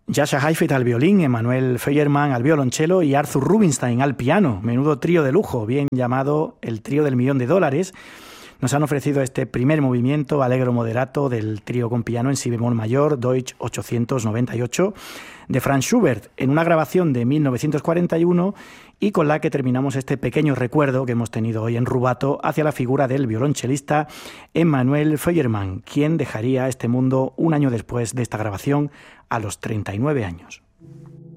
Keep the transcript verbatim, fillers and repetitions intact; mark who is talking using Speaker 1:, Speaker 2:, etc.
Speaker 1: Jascha Heifetz al violín, Emanuel Feuermann al violonchelo y Arthur Rubinstein al piano. Menudo trío de lujo, bien llamado el trío del millón de dólares. Nos han ofrecido este primer movimiento allegro moderato del trío con piano en si bemol mayor, Deutsch ochocientos noventa y ocho, de Franz Schubert, en una grabación de mil novecientos cuarenta y uno, y con la que terminamos este pequeño recuerdo que hemos tenido hoy en Rubato hacia la figura del violonchelista Emanuel Feuermann, quien dejaría este mundo un año después de esta grabación, a los treinta y nueve años.